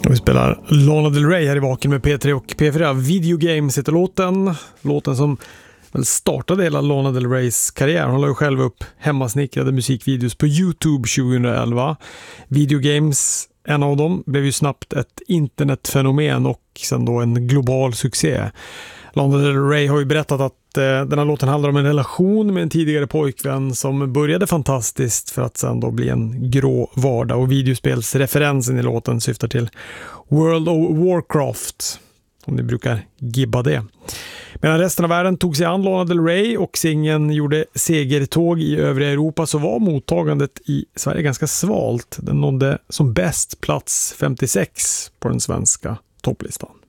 Och vi spelar Lana Del Rey här i Vaken med P3 och P4. Video Games heter låten. Låten som väl startade hela Lana Del Reys karriär. Hon la ju själv upp hemmasnickrade musikvideos på YouTube 2011. Video Games, en av dem, blev ju snabbt ett internetfenomen och sen då en global succé. Lana Del Rey har ju berättat att den här låten handlar om en relation med en tidigare pojkvän som började fantastiskt för att sen då bli en grå vardag, och videospelsreferensen i låten syftar till World of Warcraft, om ni brukar gibba det. Medan resten av världen tog sig an Lana Del Rey och singeln gjorde segertåg i övriga Europa, så var mottagandet i Sverige ganska svalt. Den nådde som bäst plats 56 på den svenska topplistan.